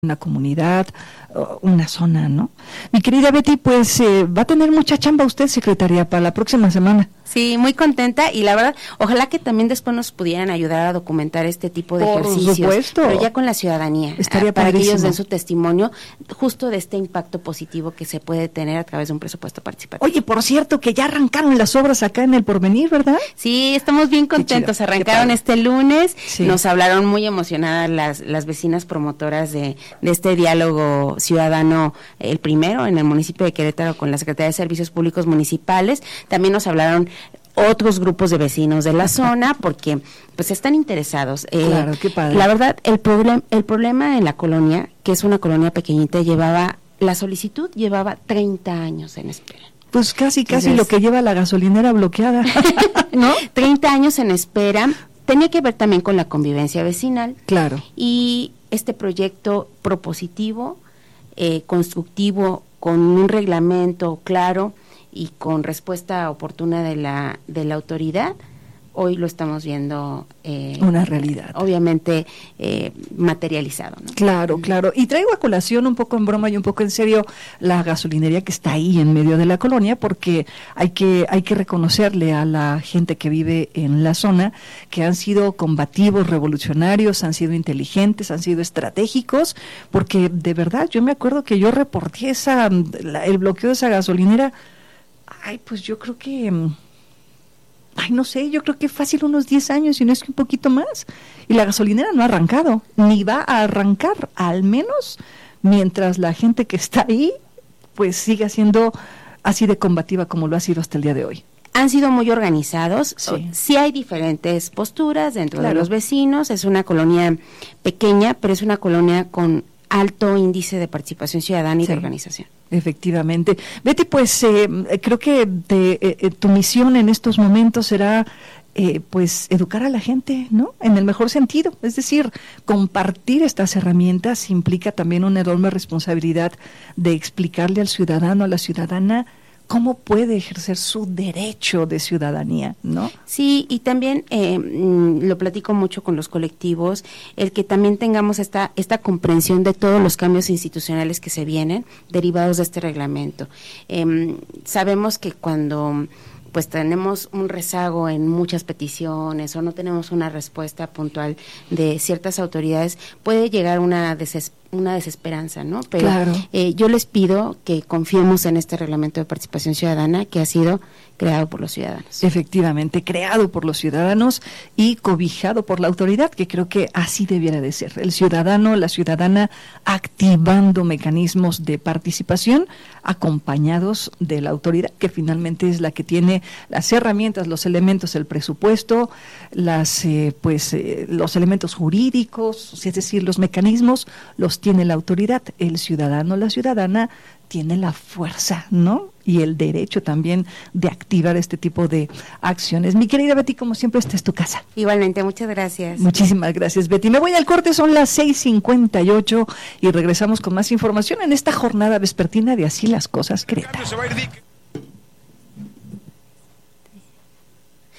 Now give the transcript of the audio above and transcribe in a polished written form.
una comunidad, una zona, ¿no? Mi querida Betty, pues va a tener mucha chamba usted, secretaria, para la próxima semana. Sí, muy contenta y la verdad, ojalá que también después nos pudieran ayudar a documentar este tipo de ejercicios. Por supuesto. Pero ya con la ciudadanía. Estaría para padrísimo. que ellos den su testimonio justo de este impacto positivo que se puede tener a través de un presupuesto participativo. Oye, por cierto, que ya arrancaron las obras acá en El Porvenir, ¿verdad? Sí, estamos bien contentos. Qué chido, Arrancaron este lunes. Sí. Nos hablaron muy emocionadas las vecinas promotoras de este diálogo ciudadano, el primero en el municipio de Querétaro con la Secretaría de Servicios Públicos Municipales. También nos hablaron otros grupos de vecinos de la zona porque pues están interesados. Claro, qué padre. La verdad, el problema en la colonia, que es una colonia pequeñita, la solicitud llevaba 30 años en espera. Pues casi Entonces, lo que lleva la gasolinera bloqueada, ¿no? 30 años en espera. Tenía que ver también con la convivencia vecinal. Claro. Y este proyecto propositivo, constructivo, con un reglamento claro y con respuesta oportuna de la autoridad, hoy lo estamos viendo una realidad. Obviamente materializado, ¿no? Claro, claro. Y traigo a colación un poco en broma y un poco en serio la gasolinería que está ahí en medio de la colonia, porque hay que reconocerle a la gente que vive en la zona que han sido combativos, revolucionarios, han sido inteligentes, han sido estratégicos, porque de verdad yo me acuerdo que yo reporté el bloqueo de esa gasolinera. Pues yo creo que no sé, yo creo que fácil unos 10 años, y no es que un poquito más. Y la gasolinera no ha arrancado, ni va a arrancar, al menos mientras la gente que está ahí, pues siga siendo así de combativa como lo ha sido hasta el día de hoy. Han sido muy organizados, sí hay diferentes posturas dentro claro. de los vecinos, es una colonia pequeña, pero es una colonia con alto índice de participación ciudadana y de organización. Efectivamente. Betty, pues creo que tu misión en estos momentos será pues educar a la gente, ¿no? En el mejor sentido, es decir, compartir estas herramientas implica también una enorme responsabilidad de explicarle al ciudadano, a la ciudadana, cómo puede ejercer su derecho de ciudadanía, ¿no? Sí, y también lo platico mucho con los colectivos, el que también tengamos esta comprensión de todos los cambios institucionales que se vienen derivados de este reglamento. Sabemos que cuando pues tenemos un rezago en muchas peticiones o no tenemos una respuesta puntual de ciertas autoridades, puede llegar una desesperanza, ¿no? Pero claro. Yo les pido que confiemos en este reglamento de participación ciudadana que ha sido creado por los ciudadanos. Efectivamente, creado por los ciudadanos y cobijado por la autoridad, que creo que así debiera de ser. El ciudadano, la ciudadana activando mecanismos de participación acompañados de la autoridad, que finalmente es la que tiene las herramientas, los elementos, el presupuesto, los elementos jurídicos, es decir, los mecanismos los tiene la autoridad. El ciudadano, la ciudadana tiene la fuerza, ¿no? Y el derecho también de activar este tipo de acciones. Mi querida Betty, como siempre, esta es tu casa. Igualmente, muchas gracias. Muchísimas gracias, Betty. Me voy al corte, son las 6:58 y regresamos con más información en esta jornada vespertina de Así las Cosas Querétaro.